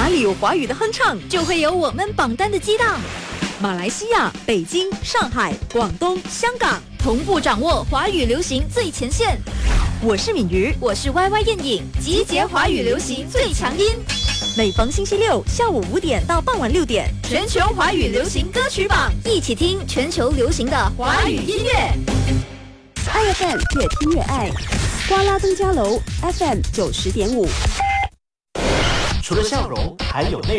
里有华语的哼唱， 就会有我们榜单的激荡。 马来西亚、北京、上海、广东、香港同步掌握华语流行最前线。 我是敏瑜， 我是 YY 燕影，集结华语流行最强音。 每逢星期六下午5点到傍晚6点， 全球华语流行歌曲榜，一起听全球流行的华语音乐。 爱 FM 越听越爱，瓜拉登嘉楼 FM 90.5。 除了笑容，还有内容。